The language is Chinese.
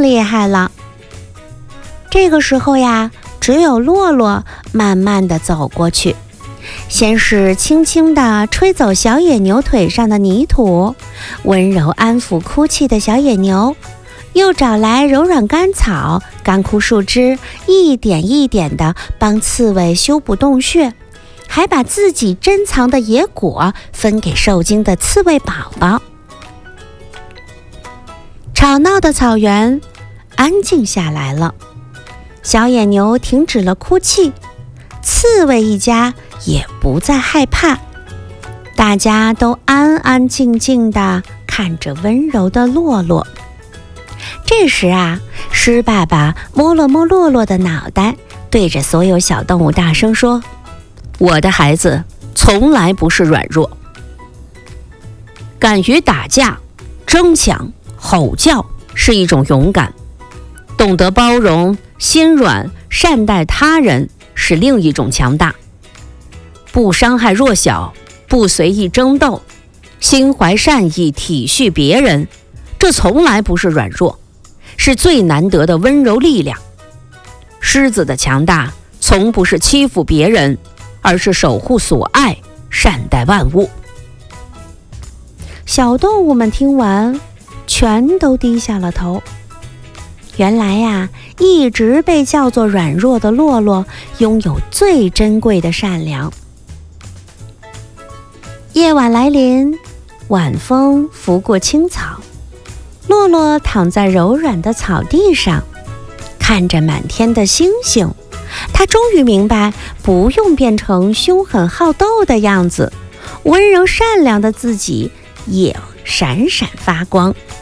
厉害了。这个时候呀，只有洛洛慢慢地走过去，先是轻轻地吹走小野牛腿上的泥土，温柔安抚哭泣的小野牛，又找来柔软干草、干枯树枝，一点一点地帮刺猬修补洞穴，还把自己珍藏的野果分给受惊的刺猬宝宝。吵闹的草原安静下来了，小野牛停止了哭泣，刺猬一家也不再害怕，大家都安安静静地看着温柔的洛洛。这时啊，狮爸爸摸了摸洛洛的脑袋，对着所有小动物大声说：“我的孩子从来不是软弱，敢于打架、争抢、吼叫是一种勇敢，懂得包容、心软、善待他人是另一种强大。不伤害弱小，不随意争斗，心怀善意，体恤别人，这从来不是软弱，是最难得的温柔力量。狮子的强大从不是欺负别人，而是守护所爱，善待万物。”小动物们听完，全都低下了头。原来呀，一直被叫做软弱的洛洛，拥有最珍贵的善良。夜晚来临，晚风拂过青草，洛洛躺在柔软的草地上，看着满天的星星，他终于明白，不用变成凶狠好斗的样子，温柔善良的自己也闪闪发光。